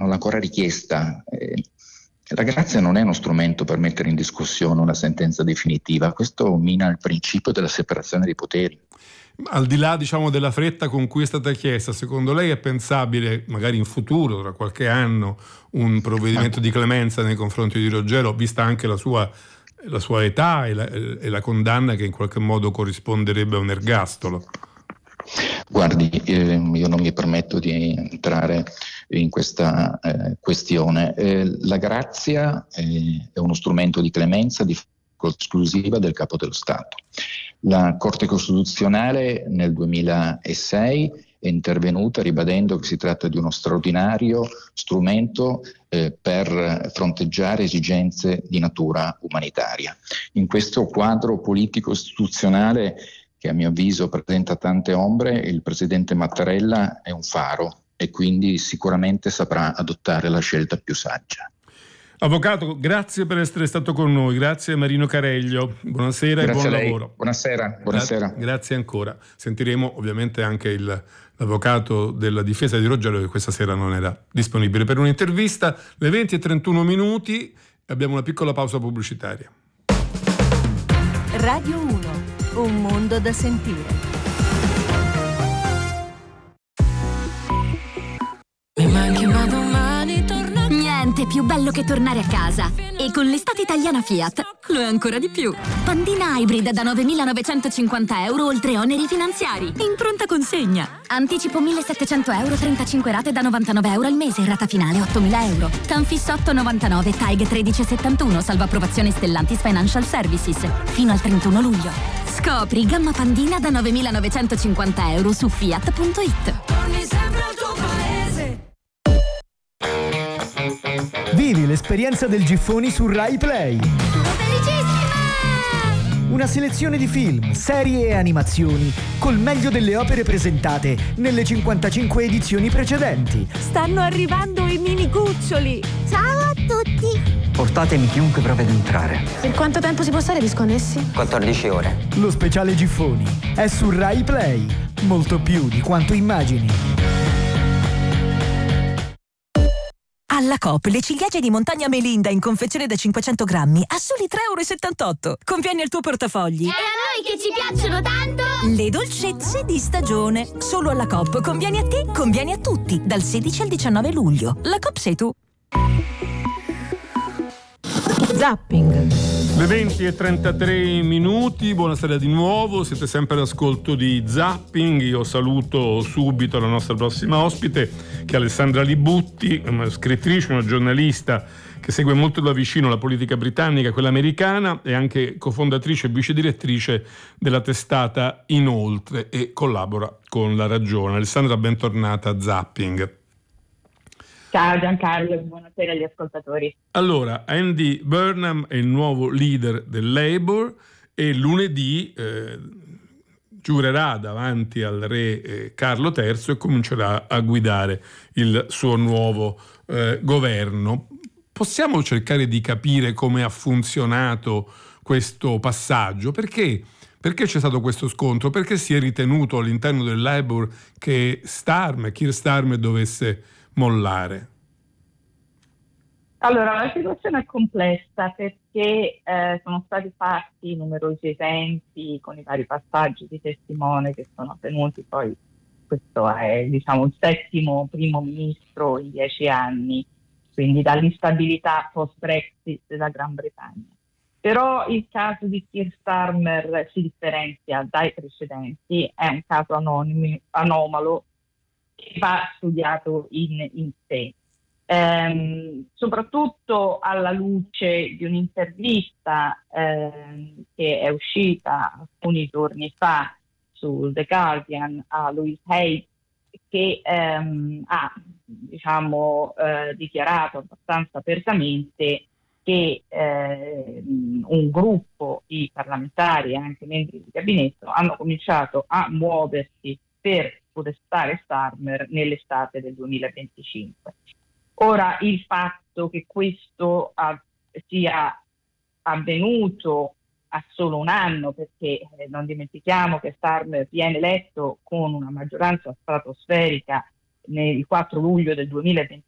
non l'ha ancora richiesta. La grazia non è uno strumento per mettere in discussione una sentenza definitiva, questo mina il principio della separazione dei poteri. Al di là, diciamo, della fretta con cui è stata chiesta, secondo lei è pensabile, magari in futuro, tra qualche anno, un provvedimento di clemenza nei confronti di Roggero, vista anche la sua età e la condanna che in qualche modo corrisponderebbe a un ergastolo? Guardi, io non mi permetto di entrare in questa questione. La grazia è uno strumento di clemenza di esclusiva del Capo dello Stato. La Corte Costituzionale nel 2006 è intervenuta ribadendo che si tratta di uno straordinario strumento per fronteggiare esigenze di natura umanitaria. In questo quadro politico-istituzionale, che a mio avviso presenta tante ombre, il presidente Mattarella è un faro e quindi sicuramente saprà adottare la scelta più saggia. Avvocato, grazie per essere stato con noi, grazie Marino Careglio, buonasera. Grazie e buon a lei. Lavoro. Buonasera. Grazie ancora. Sentiremo ovviamente anche l'avvocato della difesa di Roggero, che questa sera non era disponibile per un'intervista. Le 20:31, abbiamo una piccola pausa pubblicitaria. Radio 1, un mondo da sentire. Mi manchi ma domani torno. Niente più bello che tornare a casa. E con l'estate italiana Fiat lo è ancora di più. Pandina Hybrid da 9.950 euro oltre oneri finanziari. In pronta consegna. Anticipo 1.700 euro, 35 rate da 99 euro al mese. Rata finale 8.000 euro. Tanfis 8,99, TAIG 13,71. Salvo approvazione Stellantis Financial Services. Fino al 31 luglio. Scopri gamma Pandina da 9.950 euro su Fiat.it. Torni sempre al tuo paese. Vivi l'esperienza del Giffoni su Rai Play. Una selezione di film, serie e animazioni col meglio delle opere presentate nelle 55 edizioni precedenti. Stanno arrivando i mini cuccioli. Ciao a tutti. Portatemi chiunque provi ad entrare. Per quanto tempo si può stare disconnessi? 14 ore. Lo speciale Giffoni è su Rai Play. Molto più di quanto immagini. Alla Coop le ciliegie di montagna Melinda in confezione da 500 grammi a soli 3,78 euro. Conviene al tuo portafogli. E a noi che ci piacciono tanto! Le dolcezze di stagione. Solo alla Coop. Conviene a te, conviene a tutti. Dal 16 al 19 luglio. La Coop sei tu. Zapping. Le 20:33, buonasera di nuovo, siete sempre all'ascolto di Zapping. Io saluto subito la nostra prossima ospite, che è Alessandra Libutti, una scrittrice, una giornalista che segue molto da vicino la politica britannica, quella americana, e anche cofondatrice e vice direttrice della testata Inoltre e collabora con La Ragione. Alessandra, bentornata a Zapping. Ciao Giancarlo, buonasera agli ascoltatori. Allora, Andy Burnham è il nuovo leader del Labour e lunedì giurerà davanti al re Carlo III e comincerà a guidare il suo nuovo governo. Possiamo cercare di capire come ha funzionato questo passaggio? Perché c'è stato questo scontro? Perché si è ritenuto all'interno del Labour che Keir Starmer dovesse mollare? Allora, la situazione è complessa perché sono stati fatti numerosi esempi con i vari passaggi di testimone che sono avvenuti. Poi questo è, diciamo, il settimo primo ministro in 10 anni, quindi dall'instabilità post-Brexit della Gran Bretagna. Però il caso di Keir Starmer si differenzia dai precedenti, è un caso anomalo che va studiato in sé. Soprattutto alla luce di un'intervista che è uscita alcuni giorni fa su The Guardian a Louise Hay, che ha dichiarato abbastanza apertamente che un gruppo di parlamentari e anche membri di gabinetto hanno cominciato a muoversi per podestare Starmer nell'estate del 2025. Ora, il fatto che questo sia avvenuto a solo un anno, perché non dimentichiamo che Starmer viene eletto con una maggioranza stratosferica il 4 luglio del 2021,